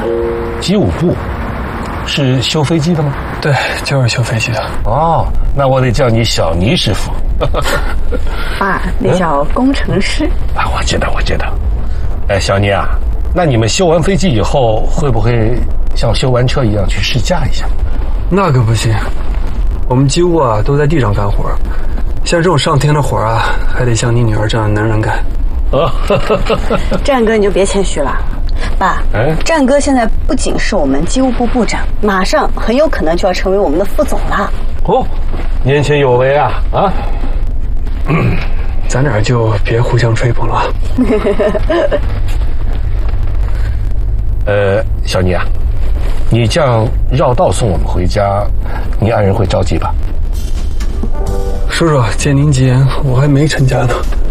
机务部是修飞机的吗？ 对，就是修飞机的。 哦，那我得叫你小倪师傅。 爸，那叫工程师。 啊，我知道。哎，小倪啊，那你们修完飞机以后，会不会像修完车一样去试驾一下？ 那可不行，我们机务啊都在地上干活，像这种上天的活啊，还得像你女儿这样的男人干。 战哥，你就别谦虚了。爸，战哥现在不仅是我们机务部部长，马上很有可能就要成为我们的副总了。 哦，年轻有为啊！啊， 咱俩就别互相吹捧了。 小倪啊，你这样绕道送我们回家，你爱人会着急吧？ 叔叔，借您吉言，我还没成家呢。